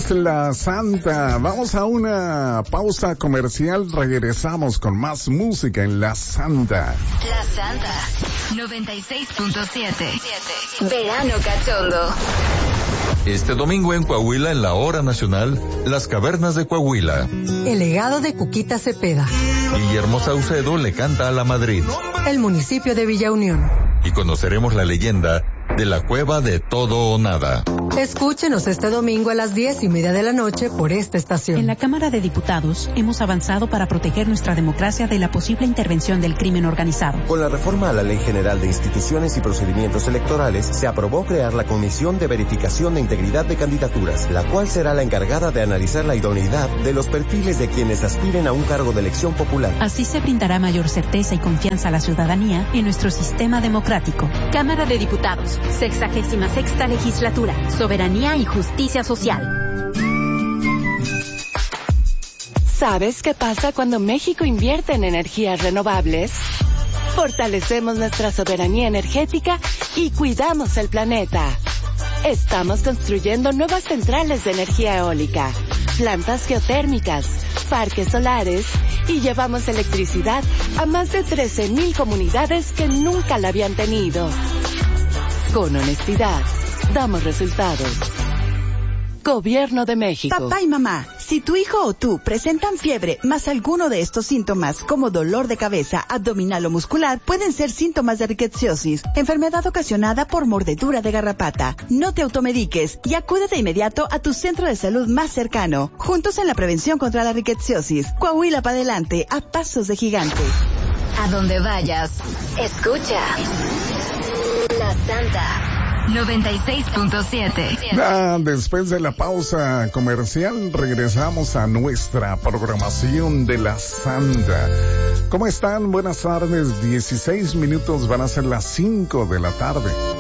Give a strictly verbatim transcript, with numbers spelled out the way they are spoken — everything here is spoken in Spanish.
es la Santa. Vamos a una pausa comercial. Regresamos con más música en la Santa. La Santa noventa y seis punto siete. Verano cachondo. Este domingo en Coahuila, en la hora nacional, las cavernas de Coahuila. El legado de Cuquita Cepeda. Guillermo Saucedo le canta a la Madrid. El municipio de Villa Unión. Y conoceremos la leyenda de la cueva de Todo o Nada. Escúchenos este domingo a las diez y media de la noche por esta estación. En la Cámara de Diputados hemos avanzado para proteger nuestra democracia de la posible intervención del crimen organizado. Con la reforma a la Ley General de Instituciones y Procedimientos Electorales, se aprobó crear la Comisión de Verificación de Integridad de Candidaturas, la cual será la encargada de analizar la idoneidad de los perfiles de quienes aspiren a un cargo de elección popular. Así se brindará mayor certeza y confianza a la ciudadanía en nuestro sistema democrático. Cámara de Diputados, sexagésima sexta legislatura. Soberanía y justicia social. ¿Sabes qué pasa cuando México invierte en energías renovables? Fortalecemos nuestra soberanía energética y cuidamos el planeta. Estamos construyendo nuevas centrales de energía eólica, plantas geotérmicas, parques solares y llevamos electricidad a más de trece mil comunidades que nunca la habían tenido. Con honestidad, damos resultados. Gobierno de México. Papá y mamá, si tu hijo o tú presentan fiebre más alguno de estos síntomas como dolor de cabeza, abdominal o muscular, pueden ser síntomas de rickettsiosis, enfermedad ocasionada por mordedura de garrapata. No te automediques y acude de inmediato a tu centro de salud más cercano. Juntos en la prevención contra la rickettsiosis. Coahuila para adelante, a pasos de gigante. A donde vayas, escucha La Santa noventa y seis punto siete. Ah, después de la pausa comercial, regresamos a nuestra programación de la Santa. ¿Cómo están? Buenas tardes. dieciséis minutos, van a ser las cinco de la tarde.